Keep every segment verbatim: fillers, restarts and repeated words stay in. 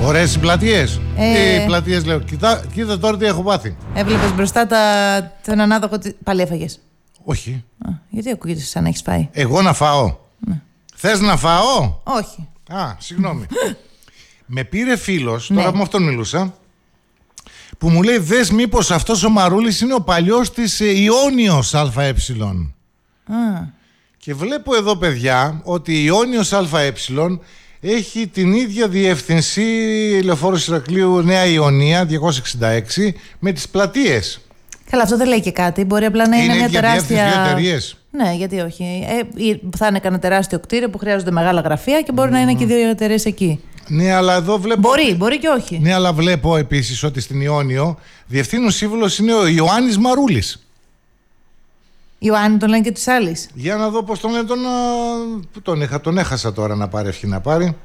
Ωραίες οι πλατείες. Ε... Οι πλατείες λέω. Κοίτα, κοίτα τώρα τι έχω πάθει. Έβλεπες μπροστά τα... τον ανάδοχο. Πάλι έφαγες? Όχι. Α, γιατί ακούγεται σαν να έχεις φάει? Εγώ να φάω? Ναι. Θες να φάω? Όχι. Α, συγγνώμη. Με πήρε φίλος, ναι. τώρα με αυτόν μιλούσα, που μου λέει δες μήπως αυτός ο Μαρούλης είναι ο παλιός της ε, Ιόνιος ΑΕ. Α. Και βλέπω εδώ παιδιά ότι η Ιόνιος ΑΕ έχει την ίδια διεύθυνση Λεωφόρος Ηρακλείου Νέα Ιωνία διακόσια εξήντα έξι με τις πλατείες. Καλά, αυτό δεν λέει και κάτι. Μπορεί απλά να είναι, είναι μια τεράστια. Δύο εταιρείες. Ναι, γιατί όχι. Ε, θα είναι κανένα τεράστιο κτίριο που χρειάζονται μεγάλα γραφεία και μπορεί mm. να είναι και δύο εταιρείες εκεί. Ναι, αλλά εδώ βλέπω. Μπορεί, μπορεί και όχι. Ναι, αλλά βλέπω επίσης ότι στην Ιόνιο διευθύνων σύμβουλος είναι ο Ιωάννης Μαρούλης. Ιωάννη τον λένε και τους άλλους. Για να δω πώς τον λένε. Τον, τον, είχα, τον έχασα τώρα να πάρει ευχή να πάρει.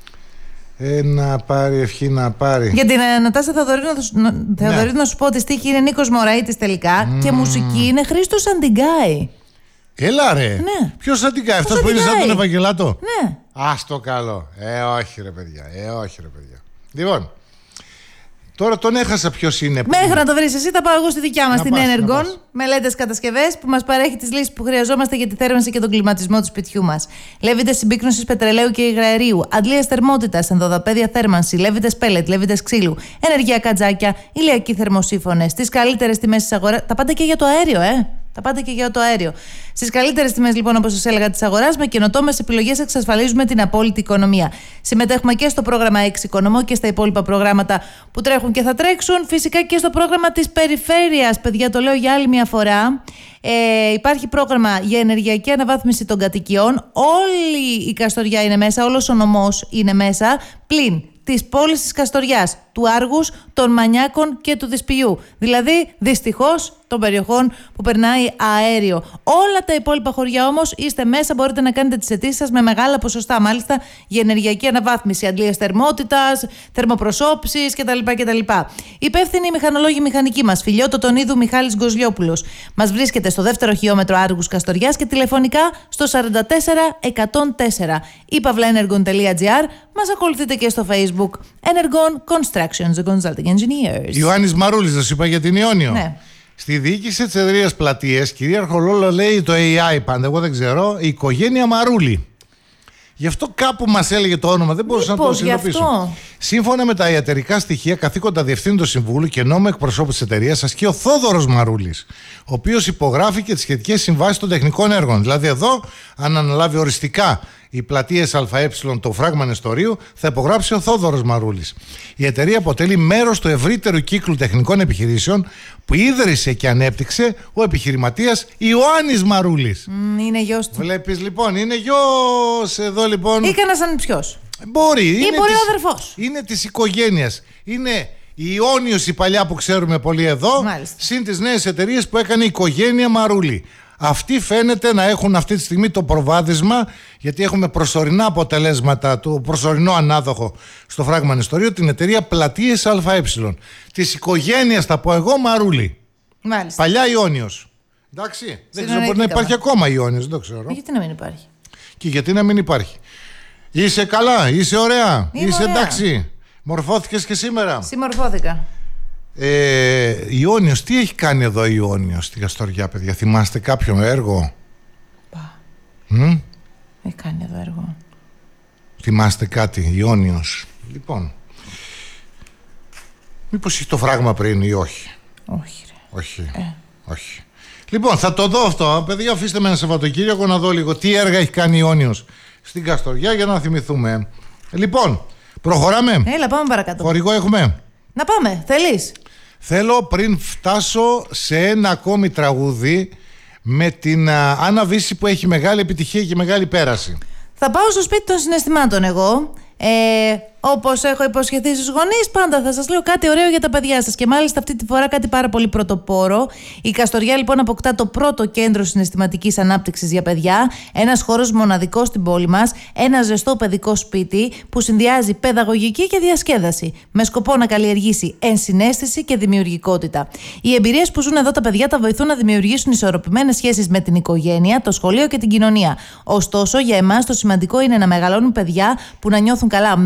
Ε, να πάρει ευχή να πάρει. Για την Νατάσα Θεοδωρίδου να, ναι. να σου πω ότι στίχη είναι Νίκος Μωραΐτης τελικά mm. και μουσική είναι Χρήστος Αντιγκάη. Έλα ρε. Ναι. Ποιος Αντιγκάη? Αυτός που είναι σαν τον Ευαγγελάτο? Ναι. Ας το καλό. Ε, όχι ρε παιδιά. Ε, όχι ρε παιδιά. Λοιπόν, τώρα τον έχασα ποιος είναι. Μέχρι που... να το βρεις εσύ, θα πάω εγώ στη δικιά μας, την Energon. Μελέτες κατασκευές που μας παρέχει τις λύσεις που χρειαζόμαστε για τη θέρμανση και τον κλιματισμό του σπιτιού μας. Λέβητες συμπίκνωσης πετρελαίου και υγραερίου, αντλίας θερμότητας, ενδοδαπέδια θέρμανση, λέβητες πέλετ, λέβητες ξύλου, ενεργειακά τζάκια, ηλιακοί θερμοσύφωνες, τις καλύτερες τιμές της αγοράς. Τα πάντα και για το αέριο, ε! Τα πάντα και για το αέριο. Στις καλύτερες τιμές, λοιπόν, όπως σας έλεγα, της αγοράς, με καινοτόμες επιλογές εξασφαλίζουμε την απόλυτη οικονομία. Συμμετέχουμε και στο πρόγραμμα Εξοικονομώ και στα υπόλοιπα προγράμματα που τρέχουν και θα τρέξουν. Φυσικά και στο πρόγραμμα της περιφέρειας, παιδιά, το λέω για άλλη μια φορά. Ε, υπάρχει πρόγραμμα για ενεργειακή αναβάθμιση των κατοικιών. Όλη η Καστοριά είναι μέσα, όλος ο νομός είναι μέσα, πλην της πόλης της Καστοριάς, του Άργους, των Μανιάκων και του Δυσποιού. Δηλαδή, δυστυχώς, των περιοχών που περνάει αέριο. Όλα τα υπόλοιπα χωριά όμως είστε μέσα, μπορείτε να κάνετε τις αιτήσεις σας με μεγάλα ποσοστά, μάλιστα για ενεργειακή αναβάθμιση, αντλίας θερμότητας, θερμοπροσώψης κτλ. κτλ. Υπεύθυνοι μηχανολόγοι μηχανικοί μας, Φιλιώτο Τονίδου Μιχάλης Γκοζλιόπουλος. Μας βρίσκεται στο δεύτερο χιλιόμετρο Άργους Καστοριάς και τηλεφωνικά στο σαράντα τέσσερα εκατόν τέσσερα ή παύλαenergon τελεία τζι άρ. Μας ακολουθείτε και στο Facebook. Energon Constructions, the Consulting Engineers. Ιωάννης Μαρούλης, δεν σου είπα για την Ιόνιο. Ναι. Στη διοίκηση της εταιρείας Πλατείες, κυρίαρχο ρόλο λέει το έι άι πάντα, εγώ δεν ξέρω, η οικογένεια Μαρούλη. Γι' αυτό κάπου μας έλεγε το όνομα, δεν μπορούσα Μήπως, να το συνειδητοποιήσω. Σύμφωνα με τα ιατρικά στοιχεία, καθήκοντα διευθύνοντος συμβούλου και νόμο εκπροσώπου της εταιρείας ασκεί ο Θόδωρος Μαρούλης, ο οποίος υπογράφει και τις σχετικές συμβάσεις των τεχνικών έργων. Δηλαδή, εδώ, αν αναλάβει οριστικά οι πλατείες ΑΕ το φράγμα Νεστορίου, θα υπογράψει ο Θόδωρος Μαρούλης. Η εταιρεία αποτελεί μέρος του ευρύτερου κύκλου τεχνικών επιχειρήσεων που ίδρυσε και ανέπτυξε ο επιχειρηματίας Ιωάννης Μαρούλης. Mm, είναι γιος του. Βλέπεις λοιπόν, είναι γιος εδώ λοιπόν. Ή κανένας ανιψιός. Μπορεί. Ή είναι μπορεί της, ο αδερφός. Είναι της οικογένειας. Είναι η Ιόνιος η παλιά που ξέρουμε πολύ εδώ, μάλιστα, συν τις νέες εταιρείες που έκανε η οικογένεια Μαρούλη. Αυτοί φαίνεται να έχουν αυτή τη στιγμή το προβάδισμα, γιατί έχουμε προσωρινά αποτελέσματα του προσωρινό ανάδοχο στο φράγμα Νεστορίου, την εταιρεία Πλατείες ΑΕ. Της οικογένειας, θα πω εγώ, Μαρούλη. Μάλιστα. Παλιά Ιόνιος. Εντάξει. Δεν ξέρω, μπορεί να υπάρχει ακόμα Ιόνιος, δεν το ξέρω. Γιατί να μην υπάρχει. Και γιατί να μην υπάρχει. Είσαι καλά, είσαι ωραία, Είμαι είσαι ωραία. εντάξει. Μορφώθηκες και σήμερα. Συμμορφώθηκα. Ε, Ιόνιος, τι έχει κάνει εδώ η Ιόνιος στη Καστοριά, παιδιά? Θυμάστε κάποιο έργο? Πα. Mm? Έχει κάνει εδώ έργο. Θυμάστε κάτι, Ιόνιος? Λοιπόν, μήπως έχει το φράγμα πριν ή όχι? Όχι ρε. Όχι, ε. όχι. Λοιπόν, θα το δω αυτό, παιδιά, αφήστε με ένα Σαββατοκύριακο να δω λίγο τι έργα έχει κάνει η Ιόνιος στην Καστοριά για να θυμηθούμε. Λοιπόν, προχωράμε. Έλα, πάμε παρακάτω. Χορηγό έχουμε. Να πάμε, θέλεις? Θέλω πριν φτάσω σε ένα ακόμη τραγούδι με την α, Άννα Βύση που έχει μεγάλη επιτυχία και μεγάλη πέραση. Θα πάω στο σπίτι των συναισθημάτων εγώ. Ε, όπως έχω υποσχεθεί στους γονείς, πάντα θα σας λέω κάτι ωραίο για τα παιδιά σας. Και μάλιστα αυτή τη φορά κάτι πάρα πολύ πρωτοπόρο. Η Καστοριά λοιπόν αποκτά το πρώτο κέντρο συναισθηματικής ανάπτυξης για παιδιά. Ένας χώρος μοναδικός στην πόλη μας. Ένα ζεστό παιδικό σπίτι που συνδυάζει παιδαγωγική και διασκέδαση. Με σκοπό να καλλιεργήσει ενσυναίσθηση και δημιουργικότητα. Οι εμπειρίες που ζουν εδώ τα παιδιά τα βοηθούν να δημιουργήσουν ισορροπημένες σχέσεις με την οικογένεια, το σχολείο και την κοινωνία. Ωστόσο, για εμάς το σημαντικό είναι να μεγαλώνουν παιδιά που να νιώθουν καλά μέσα τους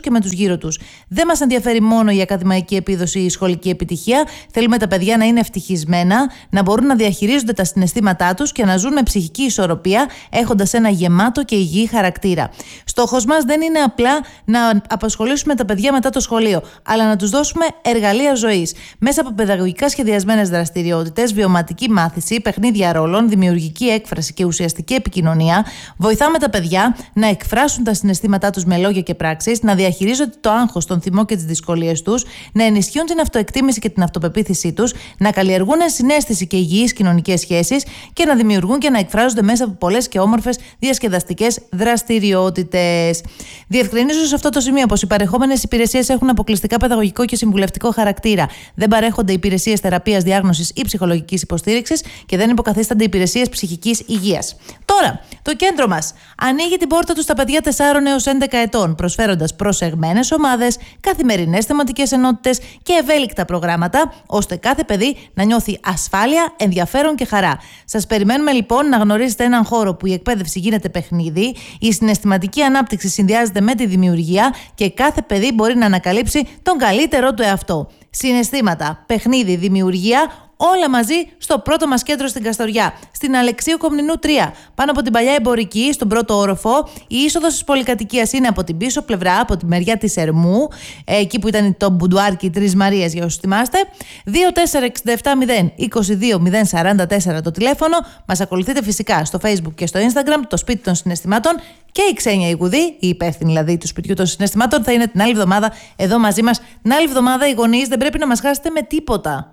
και με τους γύρω τους. Δεν μας ενδιαφέρει μόνο η ακαδημαϊκή επίδοση ή η σχολική επιτυχία. Θέλουμε τα παιδιά να είναι ευτυχισμένα, να μπορούν να διαχειρίζονται τα συναισθήματά τους και να ζουν με ψυχική ισορροπία, έχοντας ένα γεμάτο και υγιή χαρακτήρα. Στόχος μας δεν είναι απλά να απασχολήσουμε τα παιδιά μετά το σχολείο, αλλά να τους δώσουμε εργαλεία ζωής. Μέσα από παιδαγωγικά σχεδιασμένες δραστηριότητες, βιωματική μάθηση, παιχνίδια ρόλων, δημιουργική έκφραση και ουσιαστική επικοινωνία, βοηθάμε τα παιδιά να εκφράσουν τα συναισθήματά τους με λόγια και πράξεις, να διαχειρίζονται το άγχος, τον θυμό και τις δυσκολίες τους, να ενισχύουν την αυτοεκτίμηση και την αυτοπεποίθησή τους, να καλλιεργούν συναίσθηση και υγιείς κοινωνικές σχέσεις και να δημιουργούν και να εκφράζονται μέσα από πολλές και όμορφες διασκεδαστικές δραστηριότητες. Διευκρινίζω σε αυτό το σημείο πως οι παρεχόμενες υπηρεσίες έχουν αποκλειστικά παιδαγωγικό και συμβουλευτικό χαρακτήρα. Δεν παρέχονται υπηρεσίες θεραπείας, διάγνωσης ή ψυχολογικής υποστήριξης και δεν υποκαθίστανται υπηρεσίες ψυχικής υγείας. Τώρα, το κέντρο μας ανοίγει την πόρτα του στα παιδιά τεσσάρων έως έντεκα ετών, προσφέροντας προσεγμένες ομάδες, καθημερινές θεματικές ενότητες και ευέλικτα προγράμματα, ώστε κάθε παιδί να νιώθει ασφάλεια, ενδιαφέρον και χαρά. Σας περιμένουμε λοιπόν να γνωρίσετε έναν χώρο που η εκπαίδευση γίνεται παιχνίδι, η συναισθηματική ανάπτυξη συνδυάζεται με τη δημιουργία και κάθε παιδί μπορεί να ανακαλύψει τον καλύτερό του εαυτό. Συναισθήματα, παιχνίδι, δημιουργία, όλα μαζί στο πρώτο μας κέντρο στην Καστοριά, στην Αλεξίου Κομνηνού τρία, πάνω από την παλιά εμπορική, στον πρώτο όροφο. Η είσοδος της πολυκατοικίας είναι από την πίσω πλευρά, από τη μεριά της Ερμού, εκεί που ήταν το μπουντουάρ και οι Τρεις Μαρίες, για όσους θυμάστε. δύο τέσσερα έξι επτά μηδέν είκοσι δύο μηδέν σαράντα τέσσερα το τηλέφωνο. Μας ακολουθείτε φυσικά στο Facebook και στο Instagram, το Σπίτι των Συναισθημάτων. Και η Ξένια Ιγουδή, η υπεύθυνη δηλαδή του Σπιτιού των Συναισθημάτων, θα είναι την άλλη εβδομάδα εδώ μαζί μας. Την άλλη εβδομάδα οι γονείς δεν πρέπει να μας χάσετε με τίποτα.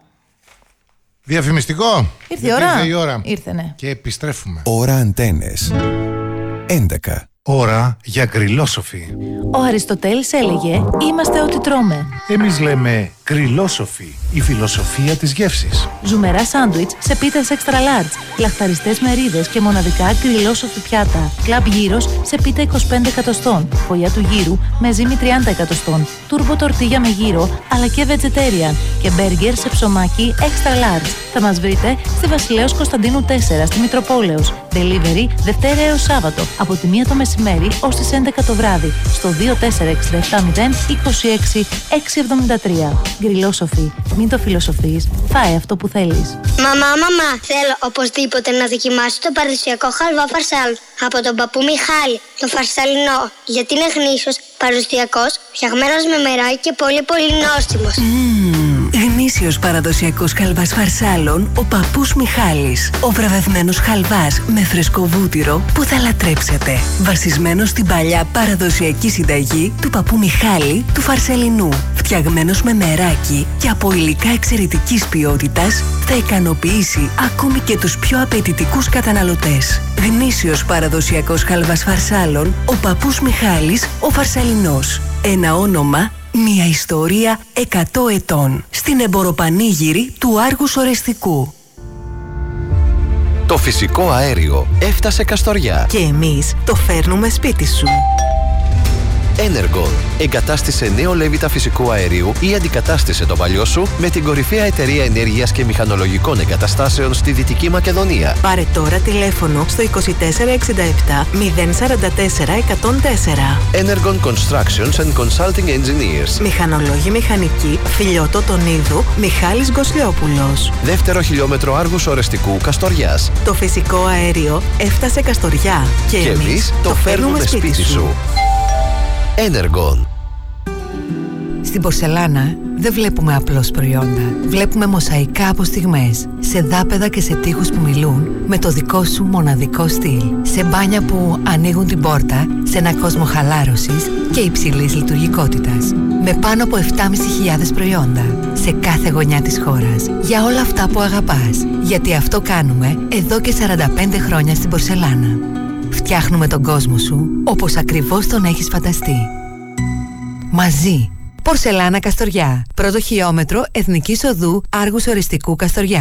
Διαφημιστικό. Ήρθε η ώρα. Ήρθε η ώρα. Ήρθε, ναι. Και επιστρέφουμε. Ώρα Αντένες. έντεκα. Ώρα για γκριλόσοφι. Ο Αριστοτέλης έλεγε «Είμαστε ό,τι τρώμε». Εμείς λέμε γκριλόσοφι, η φιλοσοφία της γεύσης. Ζουμερά σάντουιτς σε πίτες extra large, λαχταριστές μερίδες και μοναδικά γκριλόσοφι πιάτα. Κλαμπ γύρος σε πίτα είκοσι πέντε εκατοστών, φωλιά του γύρου με ζύμη τριάντα εκατοστών, τούρμπο τορτίγια με γύρο αλλά και vegetarian και μπέργκερ σε ψωμάκι extra large. Θα μας βρείτε στη Βασιλέως Κωνσταντίνου τέσσερα στη Μητροπόλεως. Delivery Δευτέρα έως Σάββατο από τη μία το μεσημέρι ως τις έντεκα το βράδυ στο δύο τέσσερα έξι επτά μηδέν είκοσι έξι έξι εβδομήντα τρία. Γκριλόσοφι. Μην το φιλοσοφείς. Φάε αυτό που θέλεις. Μαμά, μαμά, θέλω οπωσδήποτε να δοκιμάσω το παραδοσιακό χαλβά φαρσάλ από τον παππού Μιχάλη, το φαρσαλινό, γιατί είναι γνήσιος, παραδοσιακός, φτιαγμένος με μεράκι και πολύ πολύ νόστιμος. Mm, γνήσιος παραδοσιακός χαλβάς φαρσάλων, ο παππούς Μιχάλης. Ο βραβευμένος χαλβάς με φρεσκοβούτυρο που θα λατρέψετε. Βασισμένος στην παλιά παραδοσιακή συνταγή του παππού Μιχάλη του Φαρσελινού. Φτιαγμένος με μεράκι και από υλικά εξαιρετικής ποιότητας, θα ικανοποιήσει ακόμη και τους πιο απαιτητικούς καταναλωτές. Γνήσιος παραδοσιακός χαλβάς φαρσάλων, ο παππούς Μιχάλης, ο Φαρσαλινός. Ένα όνομα, μια ιστορία εκατό ετών. Στην εμποροπανήγυρη του Άργους Ορεστικού. Το φυσικό αέριο έφτασε Καστοριά. Και εμείς το φέρνουμε σπίτι σου. Energon. Εγκατάστησε νέο λέβητα φυσικού αερίου ή αντικατάστησε το παλιό σου με την κορυφαία εταιρεία ενέργειας και μηχανολογικών εγκαταστάσεων στη Δυτική Μακεδονία. Πάρε τώρα τηλέφωνο στο είκοσι τέσσερα εξήντα επτά μηδέν σαράντα τέσσερα εκατόν τέσσερα. Energon Constructions and Consulting Engineers. Μηχανολόγοι μηχανικοί, Φιλιώτο Τονίδου, Μιχάλης Γκοσλιόπουλος. Δεύτερο χιλιόμετρο Άργους Ορεστικού Καστοριάς. Το φυσικό αέριο έφτασε Καστοριά και, και εμείς το φέρνουμε σπίτι, σπίτι σου. Energon. Στην πορσελάνα δεν βλέπουμε απλώς προϊόντα. Βλέπουμε μοσαϊκά από στιγμές, σε δάπεδα και σε τοίχους που μιλούν με το δικό σου μοναδικό στυλ. Σε μπάνια που ανοίγουν την πόρτα σε ένα κόσμο χαλάρωσης και υψηλής λειτουργικότητας. Με πάνω από επτά χιλιάδες πεντακόσια προϊόντα σε κάθε γωνιά της χώρας. Για όλα αυτά που αγαπάς. Γιατί αυτό κάνουμε εδώ και σαράντα πέντε χρόνια στην πορσελάνα. Φτιάχνουμε τον κόσμο σου όπως ακριβώς τον έχεις φανταστεί. Μαζί. Πορσελάνα Καστοριά. Πρώτο χιλιόμετρο Εθνικής Οδού Άργους Ορεστικού Καστοριάς.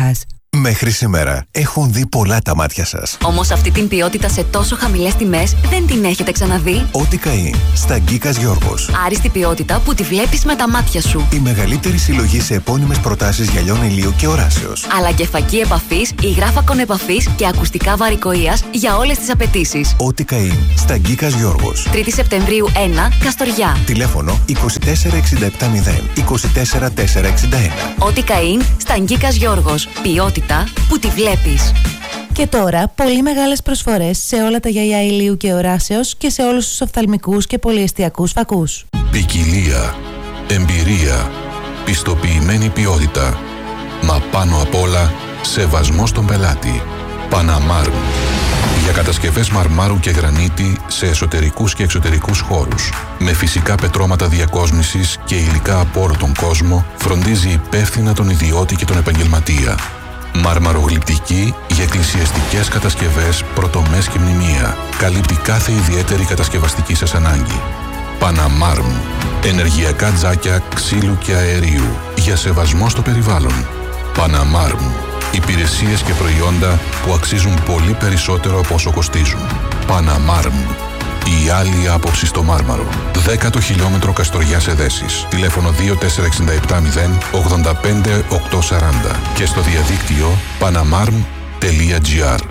Μέχρι σήμερα έχουν δει πολλά τα μάτια σας. Όμως αυτή την ποιότητα σε τόσο χαμηλές τιμές δεν την έχετε ξαναδεί. Ότι Καΐν, στα Γκίκας Γιώργος. Άριστη ποιότητα που τη βλέπεις με τα μάτια σου. Η μεγαλύτερη συλλογή σε επώνυμες προτάσεις γυαλιών ηλίου και οράσεως. Αλλά και φακή επαφής, υγράφακον επαφής και ακουστικά βαρικοείας για όλες τις απαιτήσεις. Ότι Καΐν, στα Γκίκας Γιώργος. τρίτη Σεπτεμβρίου ένα, Καστοριά. Τηλέφωνο είκοσι τέσσερα εξήντα επτά μηδέν είκοσι τέσσερα τετρακόσια εξήντα ένα. Ότι Καΐν, στα Γκίκας Γιώργος. Ποιότητα που τη βλέπεις. Και τώρα, πολύ μεγάλες προσφορές σε όλα τα γυαλιά ηλίου και οράσεως και σε όλους τους οφθαλμικούς και πολυεστιακούς φακούς. Ποικιλία, εμπειρία, πιστοποιημένη ποιότητα, μα πάνω απ' όλα, σεβασμό στον πελάτη. Παναμάρμ. Για κατασκευές μαρμάρου και γρανίτη σε εσωτερικούς και εξωτερικούς χώρους. Με φυσικά πετρώματα διακόσμησης και υλικά από όλο τον κόσμο, φροντίζει υπεύθυνα τον ιδιώτη και τον επαγγελματία. Μαρμαρογλυπτική για εκκλησιαστικές κατασκευές, πρωτομές και μνημεία. Καλύπτει κάθε ιδιαίτερη κατασκευαστική σας ανάγκη. Παναμάρμ. Ενεργειακά τζάκια ξύλου και αερίου. Για σεβασμό στο περιβάλλον. Παναμάρμ. Υπηρεσίες και προϊόντα που αξίζουν πολύ περισσότερο από όσο κοστίζουν. Παναμάρμ. Η άλλη άποψη στο Μάρμαρο. Δέκατο χιλιόμετρο Καστοριά σε Δέσεις. Τηλέφωνο δύο τέσσερα έξι επτά μηδέν ογδόντα πέντε οκτακόσια σαράντα και στο διαδίκτυο παναμάρμ τελεία τζι άρ.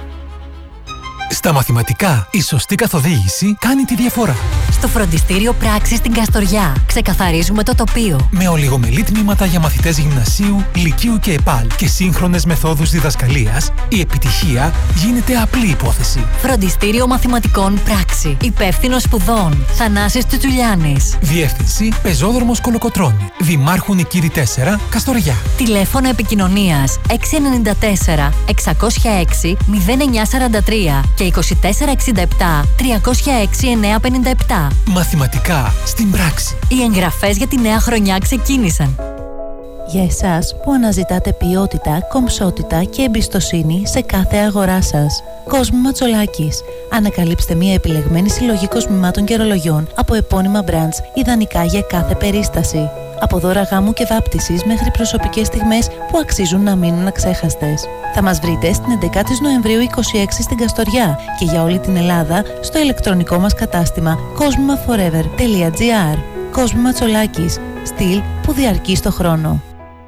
Στα μαθηματικά, η σωστή καθοδήγηση κάνει τη διαφορά. Στο φροντιστήριο Πράξη στην Καστοριά ξεκαθαρίζουμε το τοπίο. Με ολιγομελή τμήματα για μαθητές γυμνασίου, λυκείου και ΕΠΑΛ και σύγχρονες μεθόδους διδασκαλίας, η επιτυχία γίνεται απλή υπόθεση. Φροντιστήριο Μαθηματικών Πράξη. Υπεύθυνος σπουδών Θανάσης Τσουτσουλιάνης. Διεύθυνση Πεζόδρομος Κολοκοτρώνη. Δημάρχου Νικήρη τέσσερα, Καστοριά. Τηλέφωνο επικοινωνίας έξι εννιά τέσσερα εξακόσια έξι μηδέν εννιά σαράντα τρία και είκοσι τέσσερα εξήντα επτά τριακόσια έξι εννιακόσια πενήντα επτά. Μαθηματικά στην πράξη. Οι εγγραφές για τη νέα χρονιά ξεκίνησαν. Για εσάς που αναζητάτε ποιότητα, κομψότητα και εμπιστοσύνη σε κάθε αγορά σας. Κόσμημα Τσολάκης. Ανακαλύψτε μια επιλεγμένη συλλογή κοσμημάτων και ρολογιών από επώνυμα brands, ιδανικά για κάθε περίσταση. Από δώρα γάμου και βάπτισης μέχρι προσωπικές στιγμές που αξίζουν να μείνουν αξέχαστες. Θα μας βρείτε στην έντεκα Νοεμβρίου είκοσι έξι στην Καστοριά και για όλη την Ελλάδα στο ηλεκτρονικό μας κατάστημα κοσμημα φορέβερ τελεία τζι άρ. Κόσμημα Τσολάκης. Στυλ που διαρκεί στο χρόνο.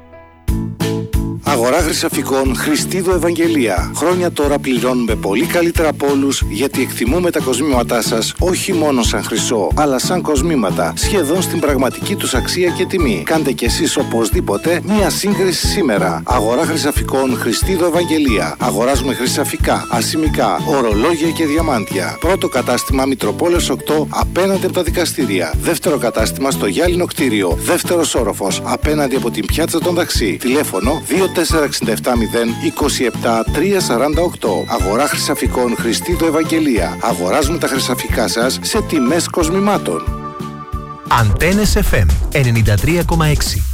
Αγορά χρυσαφικών Χριστίδο Ευαγγελία. Χρόνια τώρα πληρώνουμε πολύ καλύτερα από όλους, γιατί εκτιμούμε τα κοσμήματά σας όχι μόνο σαν χρυσό, αλλά σαν κοσμήματα, σχεδόν στην πραγματική τους αξία και τιμή. Κάντε κι εσείς οπωσδήποτε μία σύγκριση σήμερα. Αγορά χρυσαφικών Χριστίδο Ευαγγελία. Αγοράζουμε χρυσαφικά, ασημικά, ορολόγια και διαμάντια. Πρώτο κατάστημα Μητροπόλεως οκτώ απέναντι από τα δικαστήρια. Δεύτερο κατάστημα στο Γυάλινο κτίριο. Δεύτερος όροφος απέναντι από την πιάτσα των Δαξί. Τηλέφωνο δύο τέσσερα έξι επτά μηδέν είκοσι επτά τριακόσια σαράντα οκτώ. Αγορά χρυσαφικών Χριστίδο Ευαγγελία. Αγοράζουμε τα χρυσαφικά σας σε τιμές κοσμημάτων. Αντένες εφ εμ ενενήντα τρία κόμμα έξι.